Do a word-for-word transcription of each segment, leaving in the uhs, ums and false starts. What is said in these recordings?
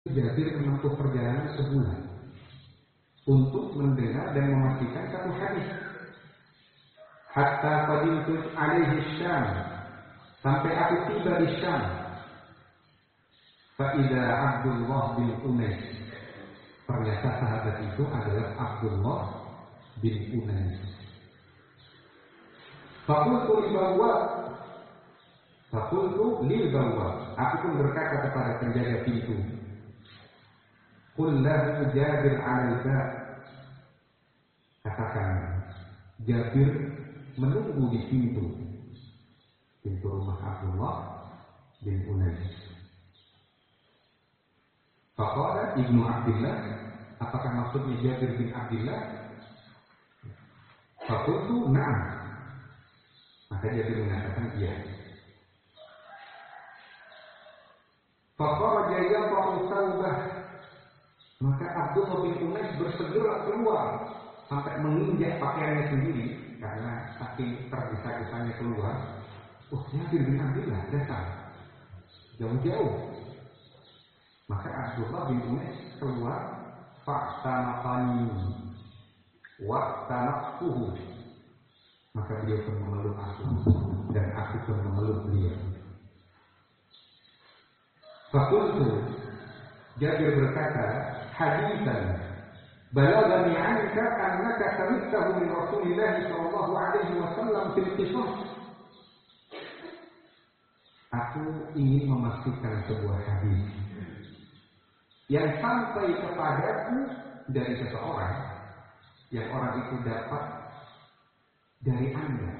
Jabir menempuh perjalanan sebulan untuk mendengar dan memastikan satu hadis. Hatta qadimtu alaihi Syam, sampai aku tiba di Syam. Fa idza Abdullah bin Unais, ternyata sahabat itu adalah Abdullah bin Unais. Fakultu li bawwab, fakultu lil bawwab, aku pun berkata kepada penjaga pintu, qul lahu Jabir 'alal bab, katakan Jabir menunggu di pintu pintu rumah Abdullah bin Unais. Faqala Ibnu Abdillah, apakah maksudnya Jabir bin Abdillah? Faqultu na'am, maka Jabir mengatakan iya. Faqala yaqa'u thawbah, maka Abdullah bin Unais bersegera keluar sampai menginjak pakaiannya sendiri karena saking tergesa-gesanya keluar. Oh, Jabir bin Abdillah datang jauh-jauh. Maka Abdullah bin Unais keluar, fa'tanaqani wa'tanaqtuhu, maka beliau pun memeluk aku dan aku pun memeluk beliau. Faqultu, Jabir berkata, haditsan balagani 'anka annaka sami'tahu min Rasulillah sallallahu alaihi wasallam fil qisas. Aku ingin memastikan sebuah hadis yang sampai kepadaku dari seseorang yang orang itu dapat dari Anda.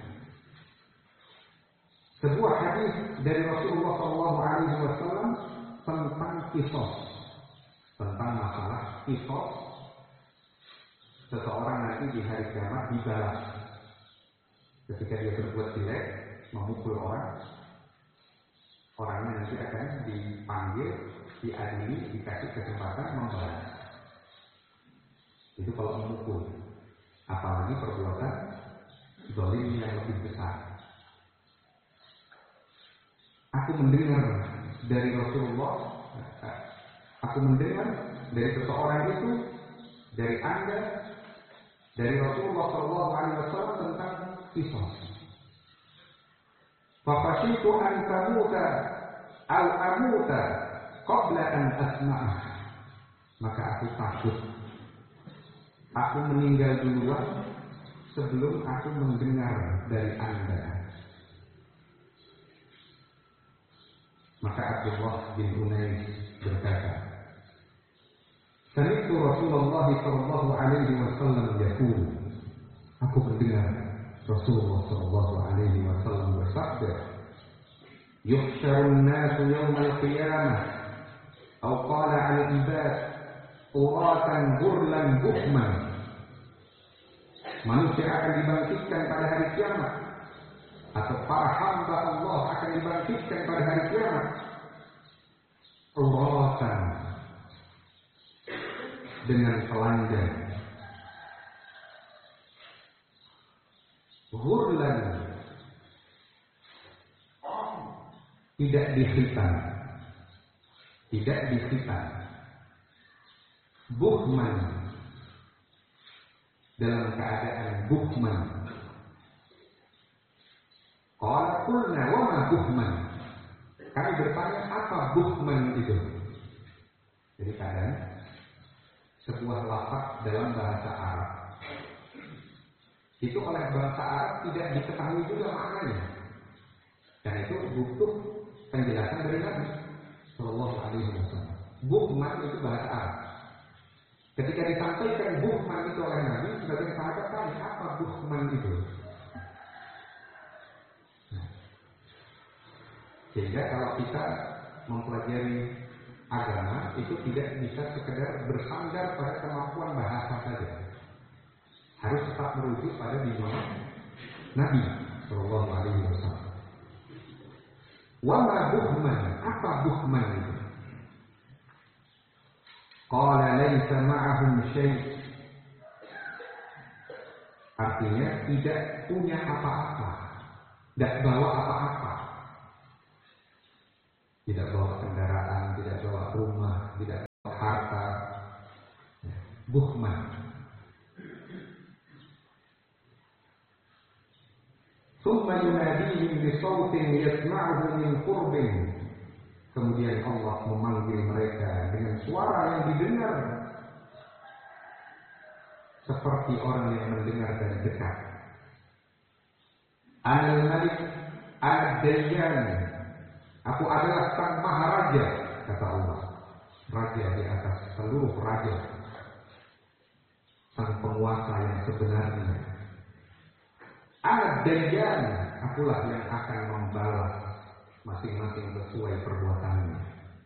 Sebuah hadis dari Rasulullah sallallahu alaihi wasallam tentang qisas, tentang masalah qisas. Seseorang nanti di hari kiamat dibalas ketika dia berbuat jelek, memukul orang, orangnya nanti akan dipanggil, diadili, dikasih kesempatan membalas. Itu kalau memukul, apalagi perbuatan zalim yang lebih besar. Aku mendengar dari Rasulullah, aku mendengar dari seseorang itu, dari Anda, dari Rasulullah sallallahu alaihi wasallam tentang qisas. Faqashitu an tamuta aw amuta qabla an asma'ah, maka aku takut aku meninggal duluan sebelum aku mendengar dari Anda. Maka Abdullah bin Unais berkata, sami'tu Rasulullah sallallahu alaihi wasallam yaqul, aku mendengar Rasulullah sallallahu alaihi wasallam bersabda, yuhsyarun nasu yawmal qiyamah atau qala al-ibad uratan ghurlan buhman, manusia akan dibangkitkan pada hari kiamat, atau para hamba Allah akan dibangkitkan pada hari kiamat uratan, dengan telanjang, ghurlan, tidak dikhitan, tidak dikhitan, buhman, dalam keadaan buhman. Qala qulna wa ma buhman, kami bertanya apa buhman itu. Jadi kadang sebuah lafaz dalam bahasa Arab itu oleh bahasa Arab tidak diketahui juga maknanya, dan itu butuh penjelasan dari Nabi sallallahu alaihi wasallam. Buhman itu bahasa Arab. Ketika disampaikan buhman itu oleh Nabi, sebagian sahabat tanya apa buhman itu. Sehingga kalau kita mempelajari agama itu tidak bisa sekedar bersandar pada kemampuan bahasa saja, harus tetap merujuk pada bimbingan Nabi sallallahu alaihi wasallam. Wa ma buhman, apa buhman itu? Qala laisa ma'ahum syai', artinya tidak punya apa-apa, tidak bawa apa-apa, tidak bawa kendaraan, tidak bawa rumah, tidak buhman. Thumma yunadihim bisawtin yasma'uhu min qurbin. Kemudian Allah memanggil mereka dengan suara yang didengar seperti orang yang mendengar dari dekat. Anal Malik, Ad-Dayyan. Aku adalah sang maharaja, kata Allah. Raja di atas seluruh raja. Sang penguasa yang sebenarnya. Ad-Dayyan, akulah yang akan membalas masing-masing sesuai perbuatannya.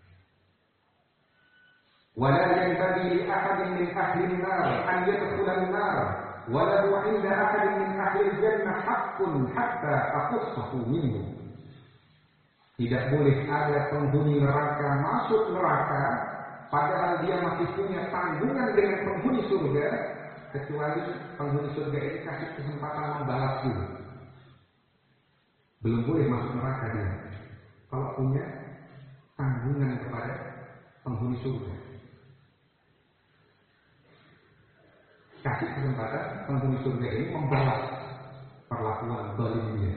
Wala yanbaghi li ahadin min ahli an-nar an yadkhula an-nar wa la 'inda ahadin min ahli al-jannah haqqun hatta aqussahu minhu. Tidak boleh ada penghuni neraka masuk neraka padahal dia masih punya tanggungan dengan penghuni surga, kecuali penghuni surga ini kasih kesempatan membalas dulu. Belum boleh masuk neraka dia kalau punya tanggungan kepada penghuni surga. Kasih kesempatan penghuni surga ini membalas perlakuan zalimnya.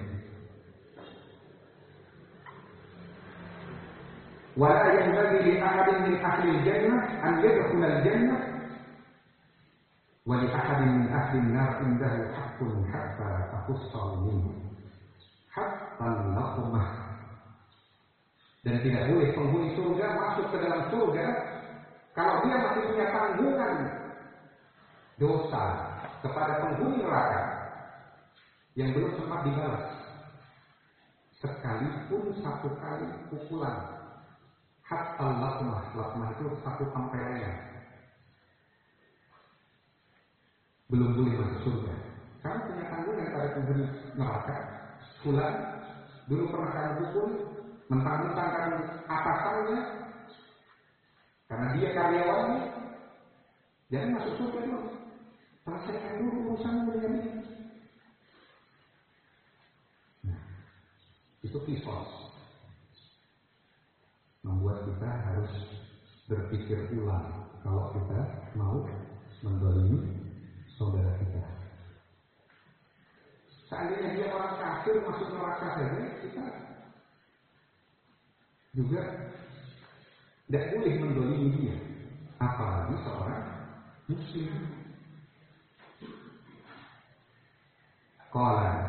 Wala yanbaghi li ahadin min ahli al-jannah an yadkhula al-jannah wa li ahadin min ahli an-nar indahu haqqun hatta aqussahu minhu hatta al-laqmah. Dan tidak boleh penghuni surga masuk ke dalam surga kalau dia masih punya tanggungan dosa kepada penghuni neraka yang belum sempat dibalas, sekalipun satu kali pukulan. Hatta lakmah, lakmah itu satu tempelengan. Belum boleh masuk surga. Kamu punya tanggungan pada penghuni neraka. Fulan dulu pernah kamu pukul, mentang-mentang kamu atasannya, karena dia karyawannya, jangan masuk surga dulu. Selesaikan dulu urusanmu dengan dia. Nah, itu kisos. Membuat kita harus berpikir ulang kalau kita mau mendolimi saudara kita. Seandainya dia orang kafir masuk neraka saja, kita juga tidak boleh mendolimi dia, apalagi seorang muslim. Qala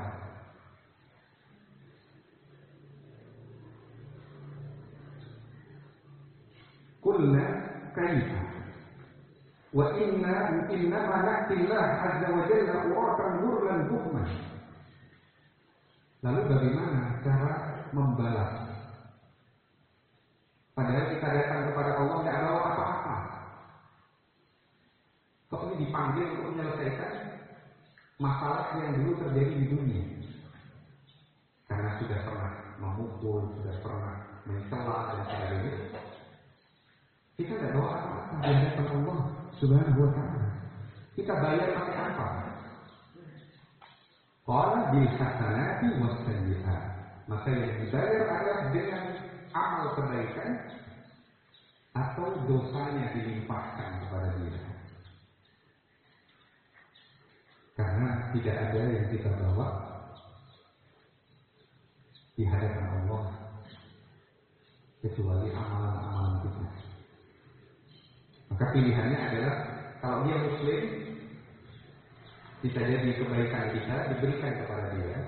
Qulna kaifa wa inna innama na'ti Allah azza wa jalla uratan murlan buhman. Lalu bagaimana cara membalas? Padahal kita datang kepada Allah tidak bawa apa-apa. Kok ini dipanggil untuk menyelesaikan masalah yang dulu terjadi di dunia? Karena sudah pernah memukul, sudah pernah mencela dan sebagainya. Kita tidak bawa apa-apa di hadapan Allah Subhanahu wa ta'ala. Kita bayar pakai apa? Qala bil hasanati was sayyi'at. Maka yang dibayar adalah dengan amal kebaikan atau dosanya dilimpahkan kepada dia. Karena tidak ada yang kita bawa di hadapan Allah kecuali amalan-amalan kita. Maka pilihannya adalah kalau dia muslim, bisa jadi kebaikan kita diberikan kepada dia.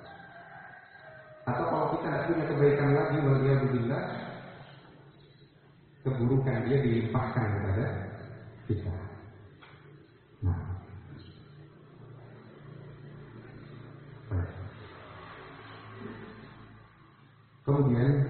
Atau kalau kita tidak punya kebaikan lagi, waliyadzubillah, keburukan dia dilimpahkan kepada kita. Nah, baik. Kemudian